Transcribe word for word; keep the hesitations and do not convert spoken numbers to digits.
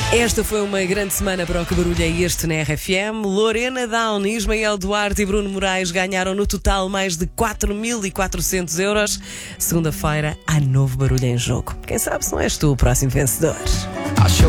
Esta foi uma grande semana para o que barulho é este na R F M. Lorena Down, Ismael Duarte e Bruno Moraes ganharam no total mais de quatro mil e quatrocentos euros. Segunda-feira há novo barulho em jogo. Quem sabe se não és tu o próximo vencedor.